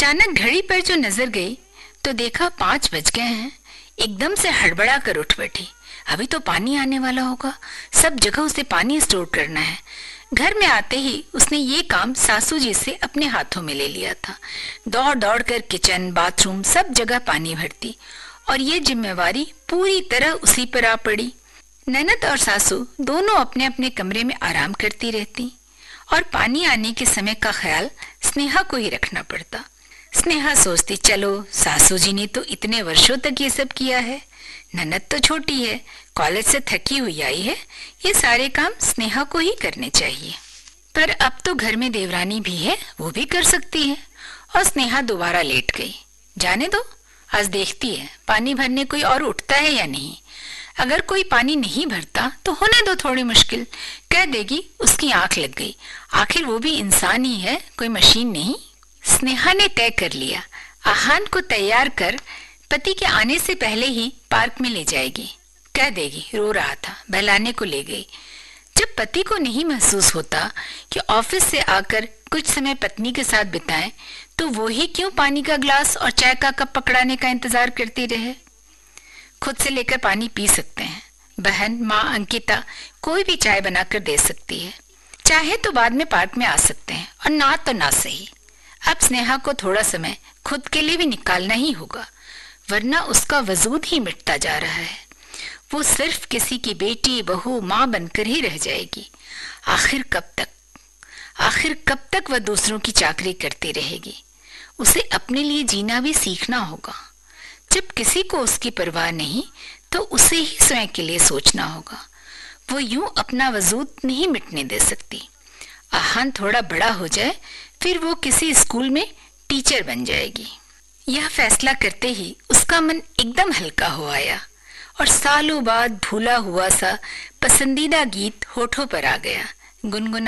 अचानक घड़ी पर जो नजर गई तो देखा 5 बज गए हैं। एकदम से हड़बड़ा कर उठ बैठी। अभी तो पानी आने वाला होगा, सब जगह उसे पानी स्टोर करना है। घर में आते ही उसने ये काम सासू जी से अपने हाथों में ले लिया था। दौड़ दौड़ कर किचन, बाथरूम सब जगह पानी भरती और ये जिम्मेवारी पूरी तरह उसी पर आ पड़ी। ननद और सासू दोनों अपने अपने कमरे में आराम करती रहती और पानी आने के समय का ख्याल स्नेहा को ही रखना पड़ता। स्नेहा सोचती, चलो सासू जी ने तो इतने वर्षों तक ये सब किया है, ननद तो छोटी है, कॉलेज से थकी हुई आई है, ये सारे काम स्नेहा को ही करने चाहिए। पर अब तो घर में देवरानी भी है, वो भी कर सकती है। और स्नेहा दोबारा लेट गई। जाने दो, आज देखती है पानी भरने कोई और उठता है या नहीं। अगर कोई पानी नहीं भरता तो होने दो थोड़ी मुश्किल, कह देगी उसकी आंख लग गई। आखिर वो भी इंसान ही है, कोई मशीन नहीं। स्नेहा ने तय कर लिया, आहान को तैयार कर पति के आने से पहले ही पार्क में ले जाएगी। कह देगी रो रहा था, बहलाने को ले गई। जब पति को नहीं महसूस होता कि ऑफिस से आकर कुछ समय पत्नी के साथ बिताएं, तो वो ही क्यों पानी का ग्लास और चाय का कप पकड़ाने का इंतजार करती रहे। खुद से लेकर पानी पी सकते हैं। बहन, माँ अंकिता कोई भी चाय बनाकर दे सकती है। चाहे तो बाद में पार्क में आ सकते हैं, और ना तो ना सही। अब स्नेहा को थोड़ा समय खुद के लिए भी निकालना ही होगा, वरना उसका वजूद ही मिटता जा रहा है। वो सिर्फ किसी की बेटी, बहू, माँ बनकर ही रह जाएगी। आखिर कब तक वह दूसरों की चाकरी करती रहेगी। उसे अपने लिए जीना भी सीखना होगा। जब किसी को उसकी परवाह नहीं, तो उसे ही स्वयं के लिए सोचना होगा। वो यूं अपना वजूद नहीं मिटने दे सकती। आहान थोड़ा बड़ा हो जाए, फिर वो किसी स्कूल में टीचर बन जाएगी। यह फैसला करते ही उसका मन एकदम हल्का हो आया और सालों बाद भूला हुआ सा पसंदीदा गीत होठों पर आ गया। गुनगुना